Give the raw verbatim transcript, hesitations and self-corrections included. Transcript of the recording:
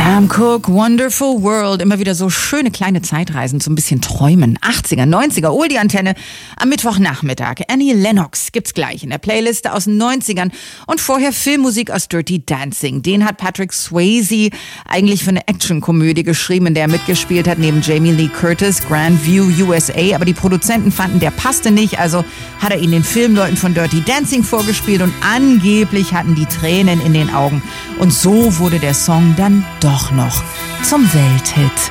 Sam Cooke, Wonderful World. Immer wieder so schöne kleine Zeitreisen, so ein bisschen träumen. achtziger, neunziger, hol die Antenne am Mittwochnachmittag. Annie Lennox gibt's gleich in der Playliste aus den neunzigern. Und vorher Filmmusik aus Dirty Dancing. Den hat Patrick Swayze eigentlich für eine Actionkomödie geschrieben, in der er mitgespielt hat, neben Jamie Lee Curtis, Grandview U S A. Aber die Produzenten fanden, der passte nicht, also hat er ihn den Filmleuten von Dirty Dancing vorgespielt und angeblich hatten die Tränen in den Augen. Und so wurde der Song dann doch noch zum Welthit.